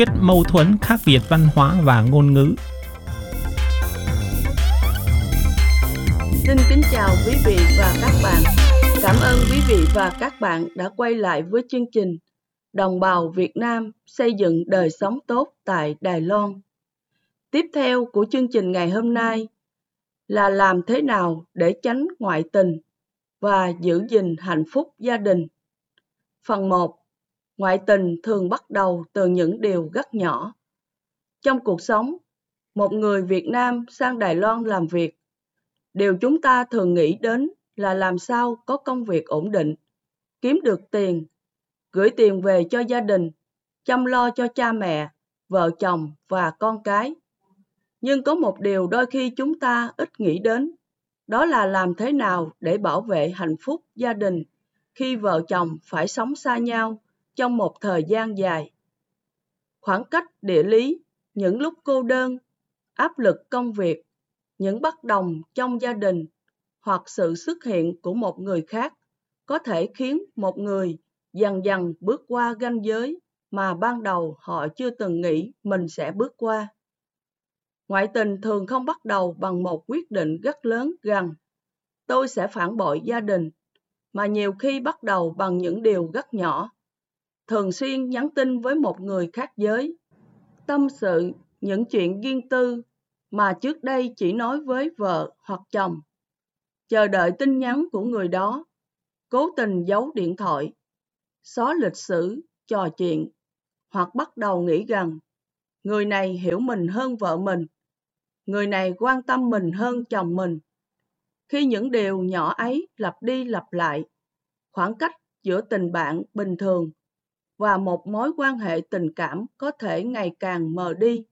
quyết mâu thuẫn khác biệt văn hóa và ngôn ngữ. Xin kính chào quý vị và các bạn. Cảm ơn quý vị và các bạn đã quay lại với chương trình Đồng bào Việt Nam xây dựng đời sống tốt tại Đài Loan. Tiếp theo của chương trình ngày hôm nay là làm thế nào để tránh ngoại tình và giữ gìn hạnh phúc gia đình. Phần 1. Ngoại tình thường bắt đầu từ những điều rất nhỏ. Trong cuộc sống, một người Việt Nam sang Đài Loan làm việc, điều chúng ta thường nghĩ đến là làm sao có công việc ổn định, kiếm được tiền, gửi tiền về cho gia đình, chăm lo cho cha mẹ, vợ chồng và con cái. Nhưng có một điều đôi khi chúng ta ít nghĩ đến, đó là làm thế nào để bảo vệ hạnh phúc gia đình khi vợ chồng phải sống xa nhau trong một thời gian dài. Khoảng cách địa lý, những lúc cô đơn, áp lực công việc, những bất đồng trong gia đình hoặc sự xuất hiện của một người khác có thể khiến một người dần dần bước qua ranh giới mà ban đầu họ chưa từng nghĩ mình sẽ bước qua. Ngoại tình thường không bắt đầu bằng một quyết định rất lớn rằng tôi sẽ phản bội gia đình, mà nhiều khi bắt đầu bằng những điều rất nhỏ. Thường xuyên nhắn tin với một người khác giới, tâm sự những chuyện riêng tư mà trước đây chỉ nói với vợ hoặc chồng, chờ đợi tin nhắn của người đó, cố tình giấu điện thoại, xóa lịch sử, trò chuyện, hoặc bắt đầu nghĩ rằng người này hiểu mình hơn vợ mình, người này quan tâm mình hơn chồng mình. Khi những điều nhỏ ấy lặp đi lặp lại, khoảng cách giữa tình bạn bình thường và một mối quan hệ tình cảm có thể ngày càng mờ đi.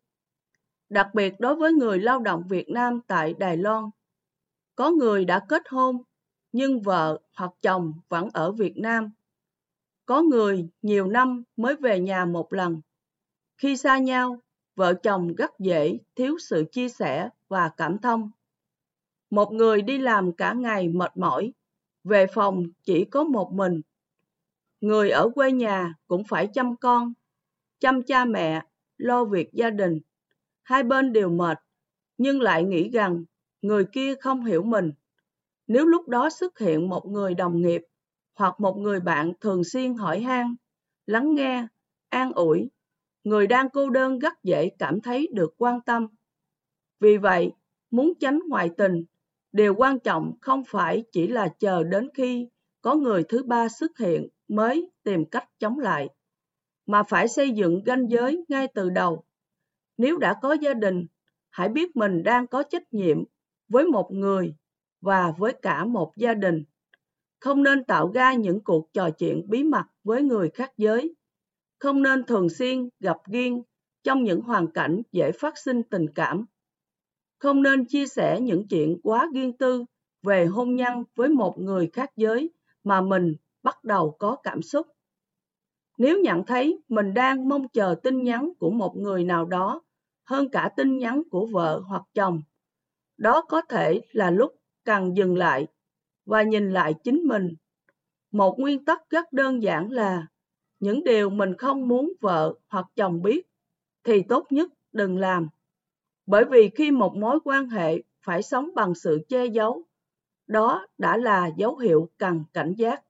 Đặc biệt đối với người lao động Việt Nam tại Đài Loan, có người đã kết hôn nhưng vợ hoặc chồng vẫn ở Việt Nam. Có người nhiều năm mới về nhà một lần. Khi xa nhau, vợ chồng rất dễ thiếu sự chia sẻ và cảm thông. Một người đi làm cả ngày mệt mỏi, về phòng chỉ có một mình. Người ở quê nhà cũng phải chăm con, chăm cha mẹ, lo việc gia đình. Hai bên đều mệt, nhưng lại nghĩ rằng người kia không hiểu mình. Nếu lúc đó xuất hiện một người đồng nghiệp hoặc một người bạn thường xuyên hỏi han, lắng nghe, an ủi, người đang cô đơn rất dễ cảm thấy được quan tâm. Vì vậy, muốn tránh ngoại tình, điều quan trọng không phải chỉ là chờ đến khi có người thứ ba xuất hiện mới tìm cách chống lại, mà phải xây dựng ranh giới ngay từ đầu. Nếu đã có gia đình, hãy biết mình đang có trách nhiệm với một người và với cả một gia đình. Không nên tạo ra những cuộc trò chuyện bí mật với người khác giới. Không nên thường xuyên gặp riêng trong những hoàn cảnh dễ phát sinh tình cảm. Không nên chia sẻ những chuyện quá riêng tư về hôn nhân với một người khác giới mà mình bắt đầu có cảm xúc. Nếu nhận thấy mình đang mong chờ tin nhắn của một người nào đó hơn cả tin nhắn của vợ hoặc chồng, đó có thể là lúc cần dừng lại và nhìn lại chính mình. Một nguyên tắc rất đơn giản là những điều mình không muốn vợ hoặc chồng biết thì tốt nhất đừng làm. Bởi vì khi một mối quan hệ phải sống bằng sự che giấu, đó đã là dấu hiệu cần cảnh giác.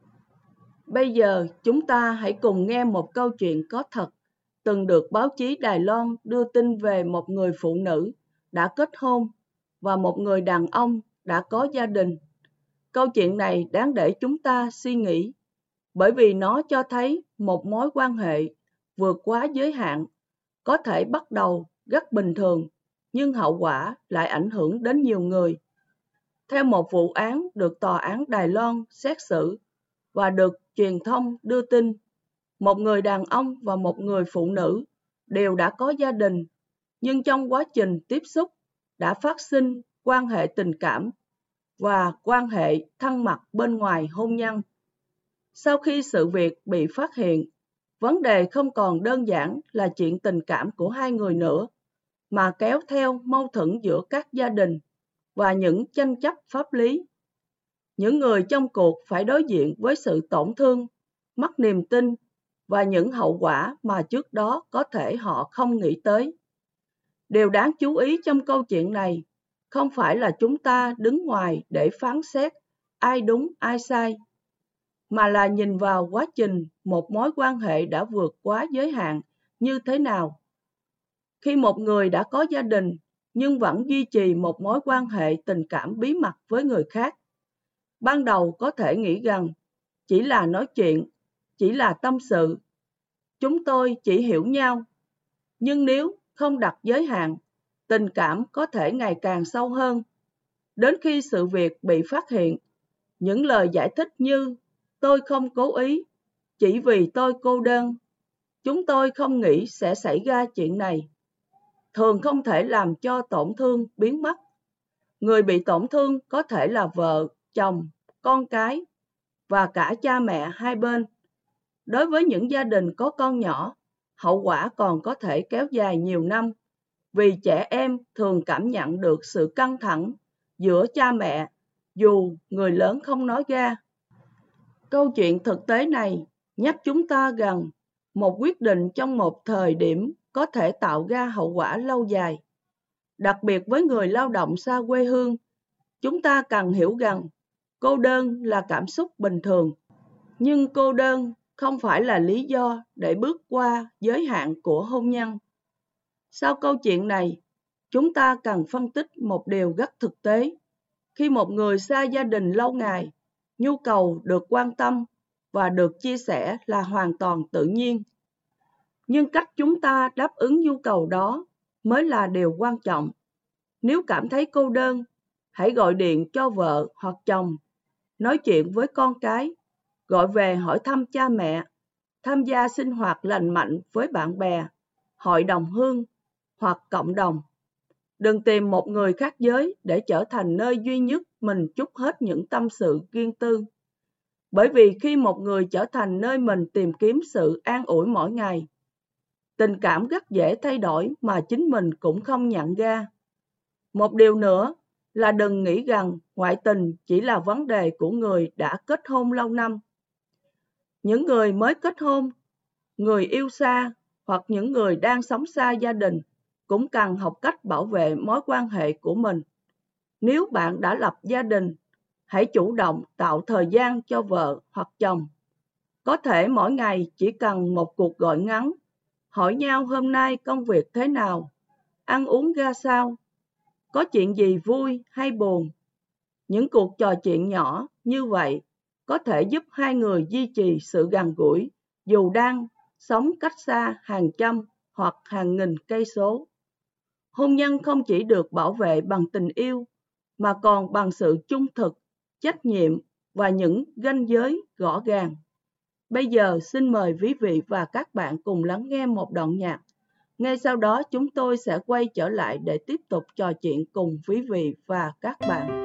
Bây giờ chúng ta hãy cùng nghe một câu chuyện có thật từng được báo chí Đài Loan đưa tin về một người phụ nữ đã kết hôn và một người đàn ông đã có gia đình. Câu chuyện này đáng để chúng ta suy nghĩ, bởi vì nó cho thấy một mối quan hệ vượt quá giới hạn, có thể bắt đầu rất bình thường, nhưng hậu quả lại ảnh hưởng đến nhiều người. Theo một vụ án được Tòa án Đài Loan xét xử và được truyền thông đưa tin, một người đàn ông và một người phụ nữ đều đã có gia đình, nhưng trong quá trình tiếp xúc đã phát sinh quan hệ tình cảm và quan hệ thân mật bên ngoài hôn nhân. Sau khi sự việc bị phát hiện, vấn đề không còn đơn giản là chuyện tình cảm của hai người nữa, mà kéo theo mâu thuẫn giữa các gia đình và những tranh chấp pháp lý. Những người trong cuộc phải đối diện với sự tổn thương, mất niềm tin và những hậu quả mà trước đó có thể họ không nghĩ tới. Điều đáng chú ý trong câu chuyện này không phải là chúng ta đứng ngoài để phán xét ai đúng ai sai, mà là nhìn vào quá trình một mối quan hệ đã vượt quá giới hạn như thế nào. Khi một người đã có gia đình nhưng vẫn duy trì một mối quan hệ tình cảm bí mật với người khác, ban đầu có thể nghĩ rằng chỉ là nói chuyện, chỉ là tâm sự, chúng tôi chỉ hiểu nhau. Nhưng nếu không đặt giới hạn, tình cảm có thể ngày càng sâu hơn. Đến khi sự việc bị phát hiện, những lời giải thích như tôi không cố ý, chỉ vì tôi cô đơn, chúng tôi không nghĩ sẽ xảy ra chuyện này, thường không thể làm cho tổn thương biến mất. Người bị tổn thương có thể là vợ, chồng, con cái và cả cha mẹ hai bên. Đối với những gia đình có con nhỏ, hậu quả còn có thể kéo dài nhiều năm, vì trẻ em thường cảm nhận được sự căng thẳng giữa cha mẹ dù người lớn không nói ra. Câu chuyện thực tế này nhắc chúng ta rằng một quyết định trong một thời điểm có thể tạo ra hậu quả lâu dài. Đặc biệt với người lao động xa quê hương, chúng ta cần hiểu rằng cô đơn là cảm xúc bình thường, nhưng cô đơn không phải là lý do để bước qua giới hạn của hôn nhân. Sau câu chuyện này, chúng ta cần phân tích một điều rất thực tế. Khi một người xa gia đình lâu ngày, nhu cầu được quan tâm và được chia sẻ là hoàn toàn tự nhiên. Nhưng cách chúng ta đáp ứng nhu cầu đó mới là điều quan trọng. Nếu cảm thấy cô đơn, hãy gọi điện cho vợ hoặc chồng, nói chuyện với con cái, gọi về hỏi thăm cha mẹ, tham gia sinh hoạt lành mạnh với bạn bè, hội đồng hương hoặc cộng đồng. Đừng tìm một người khác giới để trở thành nơi duy nhất mình trút hết những tâm sự riêng tư. Bởi vì khi một người trở thành nơi mình tìm kiếm sự an ủi mỗi ngày, tình cảm rất dễ thay đổi mà chính mình cũng không nhận ra. Một điều nữa là đừng nghĩ rằng ngoại tình chỉ là vấn đề của người đã kết hôn lâu năm. Những người mới kết hôn, người yêu xa hoặc những người đang sống xa gia đình cũng cần học cách bảo vệ mối quan hệ của mình. Nếu bạn đã lập gia đình, hãy chủ động tạo thời gian cho vợ hoặc chồng. Có thể mỗi ngày chỉ cần một cuộc gọi ngắn, hỏi nhau hôm nay công việc thế nào, ăn uống ra sao, có chuyện gì vui hay buồn. Những cuộc trò chuyện nhỏ như vậy có thể giúp hai người duy trì sự gần gũi dù đang sống cách xa hàng trăm hoặc hàng nghìn cây số. Hôn nhân không chỉ được bảo vệ bằng tình yêu mà còn bằng sự trung thực, trách nhiệm và những ranh giới rõ ràng. Bây giờ xin mời quý vị và các bạn cùng lắng nghe một đoạn nhạc. Ngay sau đó chúng tôi sẽ quay trở lại để tiếp tục trò chuyện cùng quý vị và các bạn.